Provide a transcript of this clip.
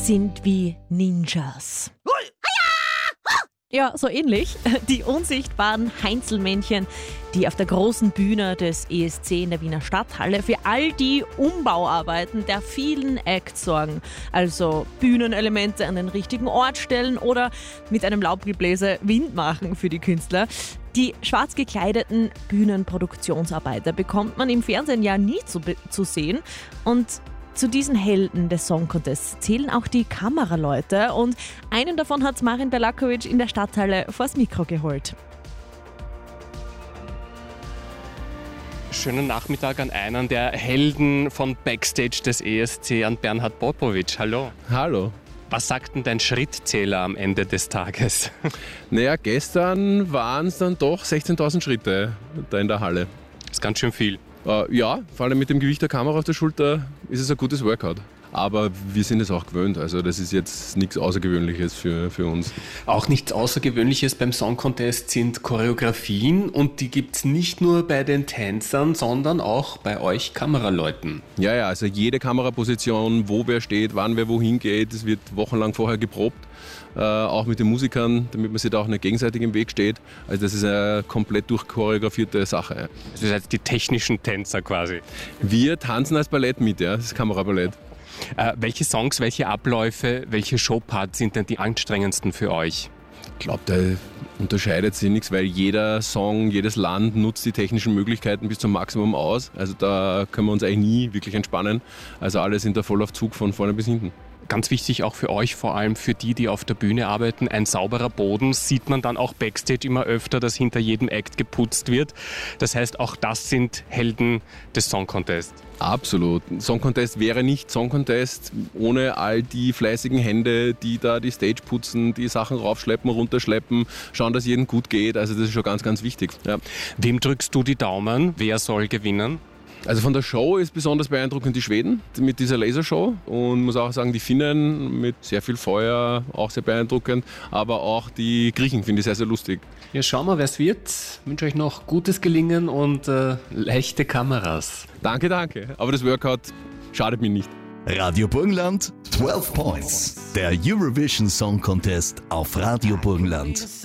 sind wie Ninjas. Ja, so ähnlich. Die unsichtbaren Heinzelmännchen, die auf der großen Bühne des ESC in der Wiener Stadthalle für all die Umbauarbeiten der vielen Acts sorgen. Also Bühnenelemente an den richtigen Ort stellen oder mit einem Laubgebläse Wind machen für die Künstler. Die schwarz gekleideten Bühnenproduktionsarbeiter bekommt man im Fernsehen ja nie zu sehen. Und zu diesen Helden des Song Contests zählen auch die Kameraleute und einen davon hat Marin Belakovic in der Stadthalle vors Mikro geholt. Schönen Nachmittag an einen der Helden von Backstage des ESC, an Bernhard Popovic. Hallo. Hallo. Was sagt denn dein Schrittzähler am Ende des Tages? Naja, gestern waren es dann doch 16.000 Schritte da in der Halle. Das ist ganz schön viel. Ja, vor allem mit dem Gewicht der Kamera auf der Schulter ist es ein gutes Workout. Aber wir sind es auch gewöhnt, also das ist jetzt nichts Außergewöhnliches für uns. Auch nichts Außergewöhnliches beim Song Contest sind Choreografien und die gibt es nicht nur bei den Tänzern, sondern auch bei euch Kameraleuten. Ja, also jede Kameraposition, wo wer steht, wann wer wohin geht, das wird wochenlang vorher geprobt. Auch mit den Musikern, damit man sich da auch nicht gegenseitig im Weg steht. Also das ist eine komplett durchchoreografierte Sache. Das heißt die technischen Tänzer quasi. Wir tanzen als Ballett mit, ja, das ist Kameraballett. Welche Songs, welche Abläufe, welche Showparts sind denn die anstrengendsten für euch? Ich glaube, da unterscheidet sich nichts, weil jeder Song, jedes Land nutzt die technischen Möglichkeiten bis zum Maximum aus. Also da können wir uns eigentlich nie wirklich entspannen. Also alle sind da voll auf Zug von vorne bis hinten. Ganz wichtig auch für euch, vor allem für die auf der Bühne arbeiten, ein sauberer Boden. Sieht man dann auch Backstage immer öfter, dass hinter jedem Act geputzt wird. Das heißt, auch das sind Helden des Song Contest. Absolut. Song Contest wäre nicht Song Contest ohne all die fleißigen Hände, die da die Stage putzen, die Sachen raufschleppen, runterschleppen, schauen, dass jedem gut geht. Also das ist schon ganz, ganz wichtig. Ja. Wem drückst du die Daumen? Wer soll gewinnen? Also von der Show ist besonders beeindruckend die Schweden mit dieser Lasershow und muss auch sagen, die Finnen mit sehr viel Feuer, auch sehr beeindruckend, aber auch die Griechen finde ich sehr, sehr lustig. Ja, schauen wir, wer es wird. Ich wünsche euch noch gutes Gelingen und leichte Kameras. Danke, aber das Workout schadet mir nicht. Radio Burgenland, 12 Points. Der Eurovision Song Contest auf Radio Burgenland.